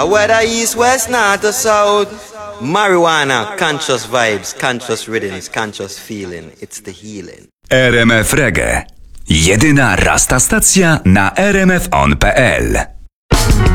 Whether east, west, north or south, marijuana, conscious vibes, conscious rhythms, conscious feeling. It's the healing. RMF Reggae. Jedyna rasta stacja na rmfon.pl.